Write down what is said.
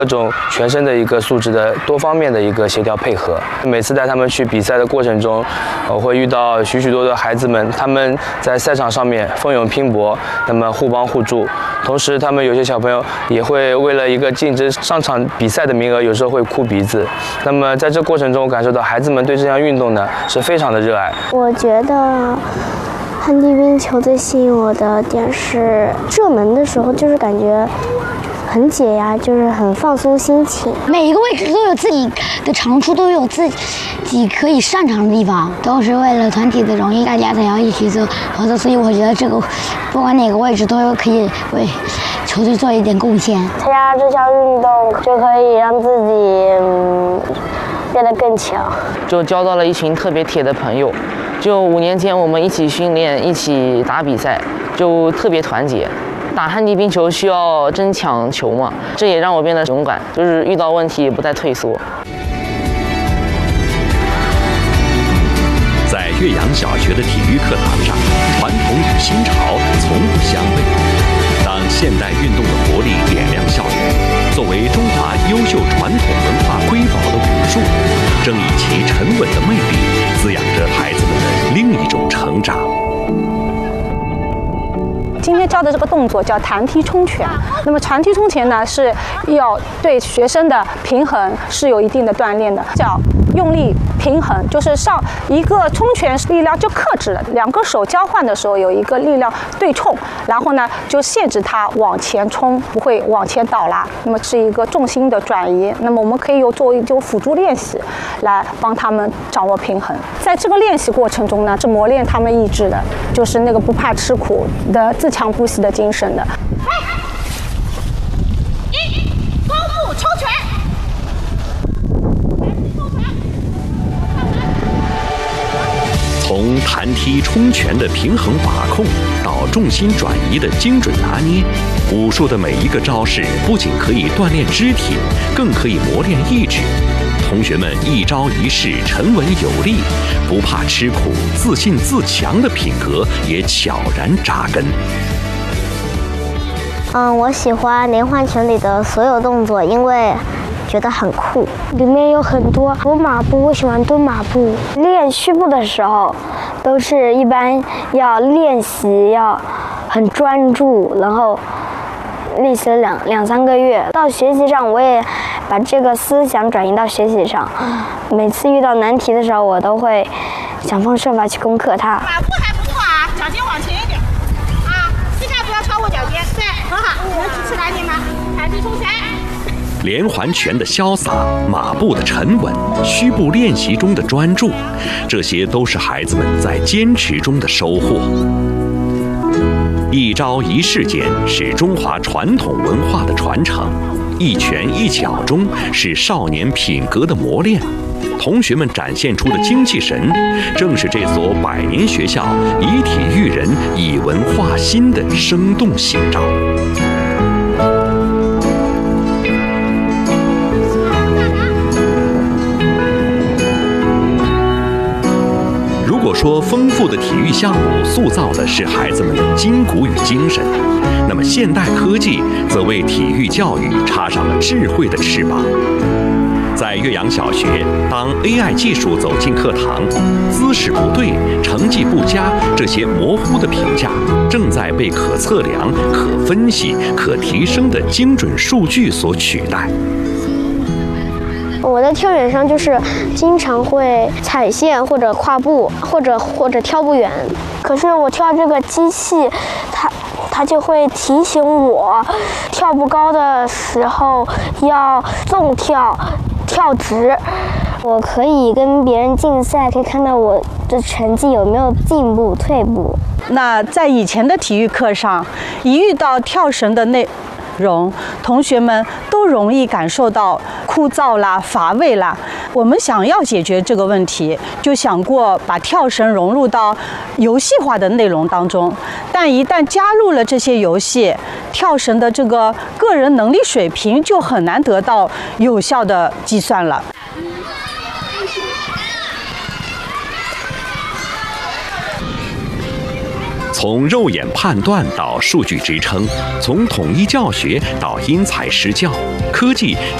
各种全身的一个素质的多方面的一个协调配合。每次带他们去比赛的过程中，我会遇到许多的孩子们，他们在赛场上面奋勇拼搏，那么互帮互助。同时，他们有些小朋友也会为了一个竞争上场比赛的名额，有时候会哭鼻子。那么在这过程中，我感受到孩子们对这项运动呢是非常的热爱。 我觉得旱地冰球最吸引我的点是射门的时候，就是感觉很解压，就是很放松心情。 每一个位置都有自己的长处，都有自己可以擅长的地方，都是为了团体的荣誉，大家才要一起做合作。所以我觉得这个不管哪个位置都可以为球队做一点贡献。 参加这项运动就可以让自己变得更强， 就交到了一群特别铁的朋友。就5年前我们一起训练，一起打比赛，就特别团结。打旱地冰球需要争抢球嘛，这也让我变得勇敢，就是遇到问题也不再退缩。 在岳阳小学的体育课堂上，传统与新潮从不相悖。当现代运动的活力点亮校园，作为中华优秀传统文化瑰宝的武术，正以其沉稳的魅力，滋养着孩子们的另一种成长。 今天教的这个动作叫弹踢冲拳。那么弹踢冲拳呢，是要对学生的平衡是有一定的锻炼的。脚用力平衡，就是上一个冲拳力量就克制了，两个手交换的时候有一个力量对冲，然后呢就限制它往前冲，不会往前倒拉。那么是一个重心的转移。那么我们可以做一种辅助练习，来帮他们掌握平衡。在这个练习过程中呢，是磨练他们意志的，就是那个不怕吃苦的自强不息的精神的。 弓步抽拳。 从弹踢冲拳的平衡把控到重心转移的精准拿捏，武术的每一个招式不仅可以锻炼肢体，更可以磨练意志。同学们一招一式沉稳有力，不怕吃苦、自信自强的品格也悄然扎根。 我喜欢连环拳里的所有动作，因为觉得很酷。里面有很多蹲马步，我喜欢蹲马步。练虚步的时候，都是一般要练习，要很专注，然后练习了两三个月。到学习上，我也把这个思想转移到学习上。每次遇到难题的时候，我都会想方设法去攻克它。 马步还不错啊，脚尖往前一点啊，膝盖不要超过脚尖，对，很好，能举起来点吗？弹踢冲拳。 连环拳的潇洒，马步的沉稳，虚步练习中的专注，这些都是孩子们在坚持中的收获。一招一式间是中华传统文化的传承，一拳一脚中是少年品格的磨练。同学们展现出的精气神，正是这所100年学校以体育人、以文化心的生动写照。如果说丰富的体育项目塑造的是孩子们的筋骨与精神，那么现代科技则为体育教育插上了智慧的翅膀。在岳阳小学，当 AI 技术走进课堂，姿势不对、成绩不佳这些模糊的评价，正在被可测量、可分析、可提升的精准数据所取代。 我在跳远上就是经常会踩线或者跨步或者跳不远，可是我跳这个机器，它就会提醒我跳不高的时候要纵跳，跳直。我可以跟别人竞赛，可以看到我的成绩有没有进步、退步。 那在以前的体育课上，一遇到跳绳的内容，同学们都容易感受到枯燥啦、乏味啦。我们想要解决这个问题，就想过把跳绳融入到游戏化的内容当中。但一旦加入了这些游戏，跳绳的这个个人能力水平就很难得到有效的计算了。 从肉眼判断到数据支撑，从统一教学到因材施教，科技